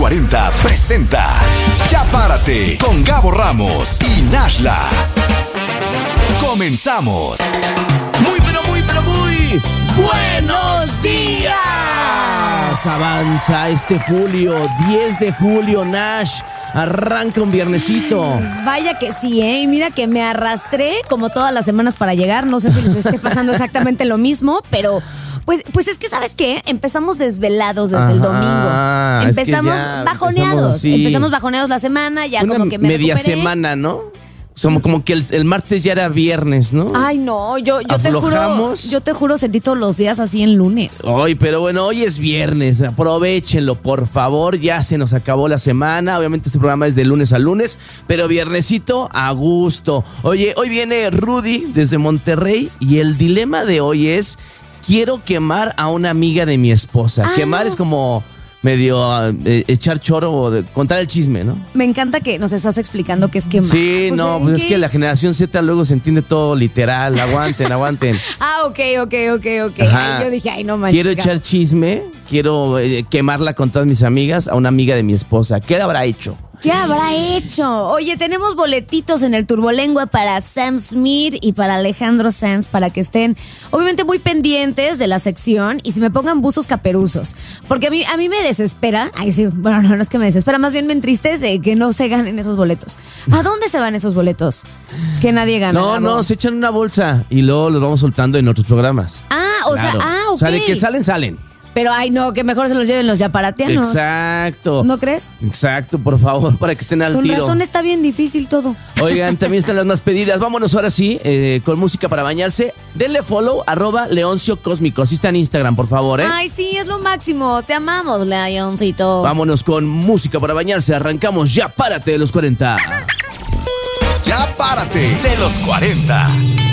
40 presenta Ya Párate con Gabo Ramos y Nashla. Comenzamos. Muy buenos días. Avanza este julio, 10 de julio, Nash. Arranca un viernesito. Vaya que sí, Y mira que me arrastré como todas las semanas para llegar. No sé si les esté pasando exactamente lo mismo, pero pues es que, ¿sabes qué? Empezamos desvelados desde el domingo. Empezamos bajoneados. Empezamos bajoneados la semana, ya como que me media recuperé. semana, ¿no? Somos como que el martes ya era viernes, ¿no? Ay, no, yo te juro, sentí todos los días así en lunes. Ay, pero bueno, hoy es viernes, aprovechenlo, por favor, ya se nos acabó la semana, obviamente este programa es de lunes a lunes, pero viernesito a gusto. Oye, hoy viene Rudy desde Monterrey y el dilema de hoy es, quiero quemar a una amiga de mi esposa. Quemar es como medio echar choro o contar el chisme, ¿no? Me encanta que nos estás explicando qué es quemar. Sí, pues es que la generación Z luego se entiende todo literal. Aguanten. Ok. Ay, yo dije, ay, no manches. Quiero echar chisme, quiero quemarla con todas mis amigas a una amiga de mi esposa. ¿Qué habrá hecho? ¿Qué habrá hecho? Oye, tenemos boletitos en el Turbolengua para Sam Smith y para Alejandro Sanz para que estén, obviamente, muy pendientes de la sección y se me pongan buzos caperuzos. Porque a mí me desespera. Ay, sí, bueno, no es que me desespera, más bien me entristece que no se ganen esos boletos. ¿A dónde se van esos boletos? Que nadie gana. No, se echan en una bolsa y luego los vamos soltando en otros programas. Ok. O sea, de que salen. Pero, ay, no, que mejor se los lleven los yaparatianos. Exacto. ¿No crees? Exacto, por favor, para que estén al tiro. Con razón está bien difícil todo. Oigan, también están las más pedidas. Vámonos ahora sí, con música para bañarse. Denle follow, @Leoncio Cósmico. Así está en Instagram, por favor, Ay, sí, es lo máximo. Te amamos, Leoncito. Vámonos con música para bañarse. Arrancamos Ya Párate de los 40. Ya Párate de los 40.